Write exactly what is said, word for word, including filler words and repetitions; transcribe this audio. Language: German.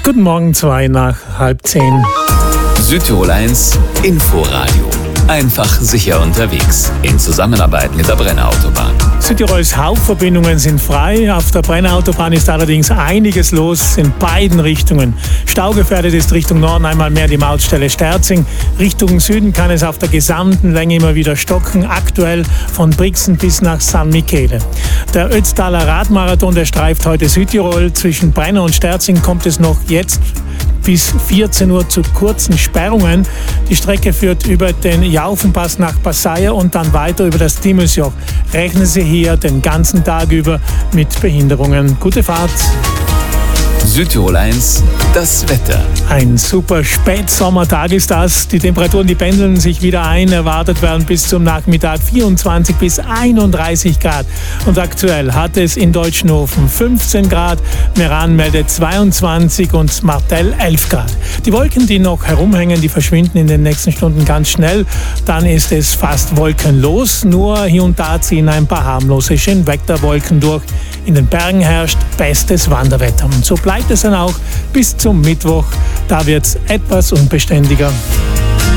Guten Morgen, zwei nach halb zehn. Südtirol eins Inforadio. Einfach sicher unterwegs. In Zusammenarbeit mit der Brenner Autobahn. Südtirols Hauptverbindungen sind frei. Auf der Brenner Autobahn ist allerdings einiges los in beiden Richtungen. Staugefährdet ist Richtung Norden einmal mehr die Mautstelle Sterzing. Richtung Süden kann es auf der gesamten Länge immer wieder stocken. Aktuell von Brixen bis nach San Michele. Der Ötztaler Radmarathon, der streift heute Südtirol. Zwischen Brenner und Sterzing kommt es noch jetzt bis vierzehn Uhr zu kurzen Sperrungen. Die Strecke führt über den Jaufenpass nach Passaia und dann weiter über das Timusjoch. Rechnen Sie hier den ganzen Tag über mit Behinderungen. Gute Fahrt! Südtirol eins, das Wetter. Ein super Spätsommertag ist das. Die Temperaturen, die pendeln sich wieder ein. Erwartet werden bis zum Nachmittag vierundzwanzig bis einunddreißig Grad. Und aktuell hat es in Deutschenhofen fünfzehn Grad, Meran meldet zweiundzwanzig und Martell elf Grad. Die Wolken, die noch herumhängen, die verschwinden in den nächsten Stunden ganz schnell. Dann ist es fast wolkenlos. Nur hier und da ziehen ein paar harmlose Schönwetterwolken durch. In den Bergen herrscht bestes Wanderwetter. Und so bleibt es dann auch bis zum Mittwoch. Da wird es etwas unbeständiger.